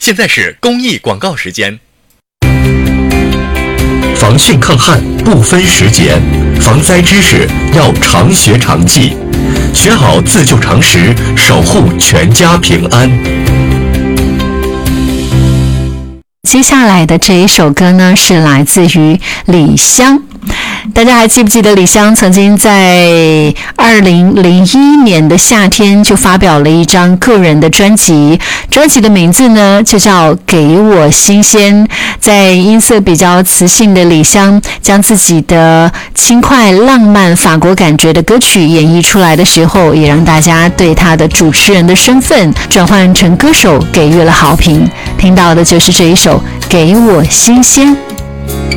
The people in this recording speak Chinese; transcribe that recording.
现在是公益广告时间。 防汛抗旱不分时节，防灾知识要常学常记，学好自救常识，守护全家平安。 接下来的这一首歌呢，是来自于李湘。大家还记不记得李湘曾经在2001年的夏天就发表了一张个人的专辑，专辑的名字呢就叫《给我新鲜》。在音色比较磁性的李湘将自己的轻快浪漫法国感觉的歌曲演绎出来的时候，也让大家对他的主持人的身份转换成歌手给予了好评。听到的就是这一首《给我新鲜》。